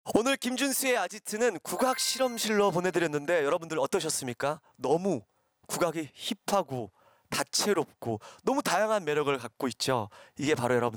오늘 김준수의 아지트는 국악 실험실로 보내드렸는데 여러분들 어떠셨습니까? 너무 국악이 힙하고 다채롭고 너무 다양한 매력을 갖고 있죠. 이게 바로 여러분